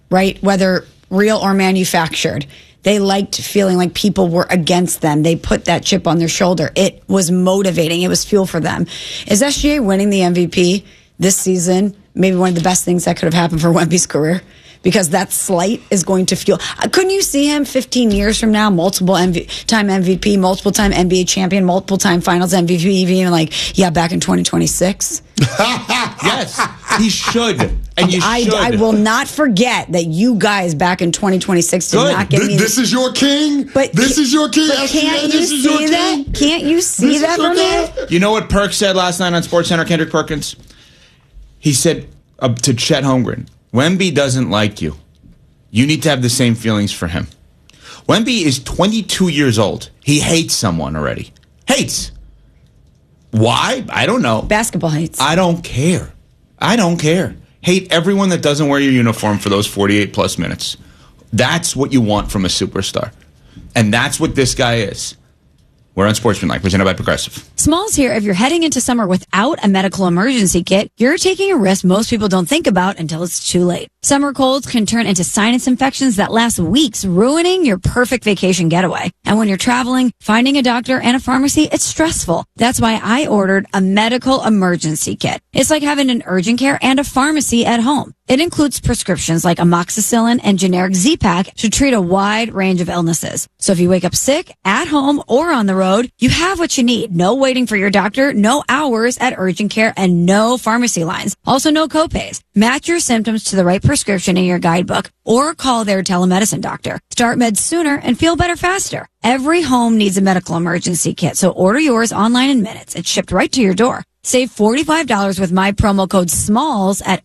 right? Whether real or manufactured. They liked feeling like people were against them. They put that chip on their shoulder. It was motivating. It was fuel for them. Is SGA winning the MVP this season maybe one of the best things that could have happened for Wemby's career? Because that slight is going to fuel. Couldn't you see him 15 years from now, multiple time MVP, multiple time NBA champion, multiple time finals MVP, even back in 2026? Yes, he should. And you should. I will not forget that you guys back in 2026 did not give me this is your king? This is your king? But can't you see that? Can't you see that from there? You know what Perk said last night on SportsCenter, Kendrick Perkins? He said to Chet Holmgren, Wemby doesn't like you. You need to have the same feelings for him. Wemby is 22 years old. He hates someone already. Hates. Why? I don't know. Basketball hates. I don't care. Hate everyone that doesn't wear your uniform for those 48 plus minutes. That's what you want from a superstar. And that's what this guy is. We're on Sportsmanlike, presented by Progressive. Smalls here. If you're heading into summer without a medical emergency kit, you're taking a risk most people don't think about until it's too late. Summer colds can turn into sinus infections that last weeks, ruining your perfect vacation getaway. And when you're traveling, finding a doctor and a pharmacy, it's stressful. That's why I ordered a medical emergency kit. It's like having an urgent care and a pharmacy at home. It includes prescriptions like amoxicillin and generic Z-Pak to treat a wide range of illnesses. So if you wake up sick, at home, or on the road, you have what you need. No waiting for your doctor, no hours at urgent care, and no pharmacy lines. Also no copays. Match your symptoms to the right prescription in your guidebook or call their telemedicine doctor. Start meds sooner and feel better faster. Every home needs a medical emergency kit, so order yours online in minutes. It's shipped right to your door. Save $45 with my promo code SMALLS at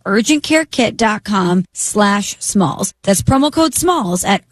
urgentcarekit.com/smalls. That's promo code SMALLS at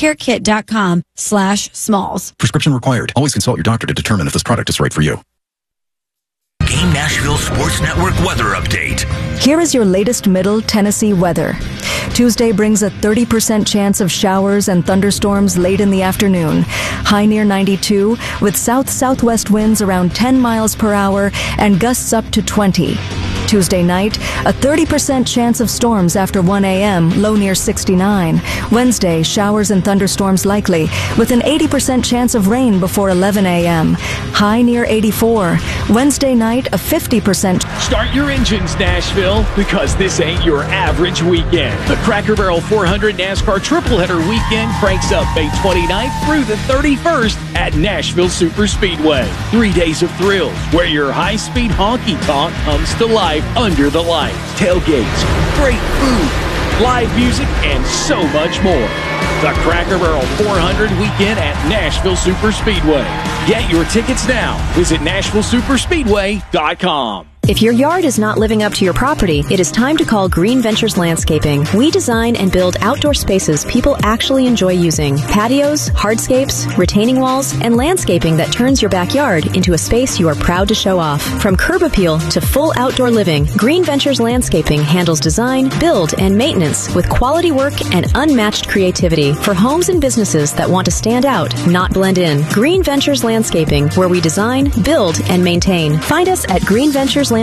urgentcarekit.com/smalls. Prescription required. Always consult your doctor to determine if this product is right for you. Game Nashville Sports Network weather update. Here is your latest Middle Tennessee weather. Tuesday brings a 30% chance of showers and thunderstorms late in the afternoon. High near 92 with south-southwest winds around 10 miles per hour and gusts up to 20. Tuesday night, a 30% chance of storms after 1 a.m., low near 69. Wednesday, showers and thunderstorms likely, with an 80% chance of rain before 11 a.m., high near 84. Wednesday night, a 50%. Start your engines, Nashville, because this ain't your average weekend. The Cracker Barrel 400 NASCAR Tripleheader Weekend cranks up May 29th through the 31st at Nashville Superspeedway. 3 days of thrills, where your high-speed honky-tonk comes to life under the lights, tailgates, great food, live music, and so much more. The Cracker Barrel 400 Weekend at Nashville Superspeedway. Get your tickets now. Visit NashvilleSuperspeedway.com. If your yard is not living up to your property, it is time to call Green Ventures Landscaping. We design and build outdoor spaces people actually enjoy using. Patios, hardscapes, retaining walls, and landscaping that turns your backyard into a space you are proud to show off. From curb appeal to full outdoor living, Green Ventures Landscaping handles design, build, and maintenance with quality work and unmatched creativity for homes and businesses that want to stand out, not blend in. Green Ventures Landscaping, where we design, build, and maintain. Find us at greenventureslandscaping.com.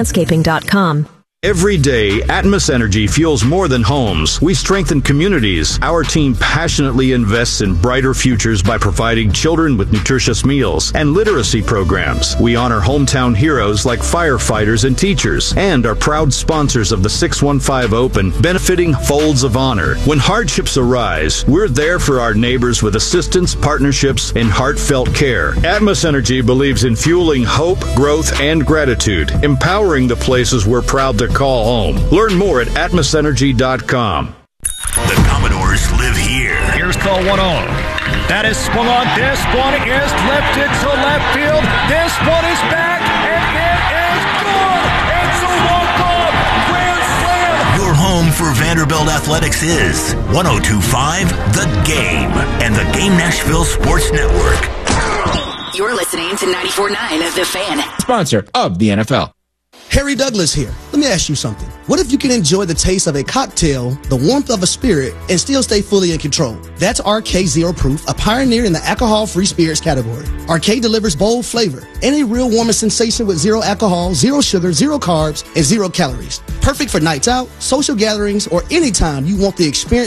Every day, Atmos Energy fuels more than homes. We strengthen communities. Our team passionately invests in brighter futures by providing children with nutritious meals and literacy programs. We honor hometown heroes like firefighters and teachers, and are proud sponsors of the 615 Open, benefiting Folds of Honor. When hardships arise, we're there for our neighbors with assistance, partnerships, and heartfelt care. Atmos Energy believes in fueling hope, growth, and gratitude, empowering the places we're proud to call home. Learn more at atmosenergy.com. The Commodores live here. Here's call 1-0. That is swung on. This one is lifted to left field. This one is back, and it is good. It's a walk-off grand slam. Your home for Vanderbilt Athletics is 102.5 The Game and the Game Nashville Sports Network. You're listening to 94.9 of The Fan. Sponsor of the NFL. Harry Douglas here. Let me ask you something. What if you can enjoy the taste of a cocktail, the warmth of a spirit, and still stay fully in control? That's RK Zero Proof, a pioneer in the alcohol-free spirits category. RK delivers bold flavor and a real warming sensation with zero alcohol, zero sugar, zero carbs, and zero calories. Perfect for nights out, social gatherings, or anytime you want the experience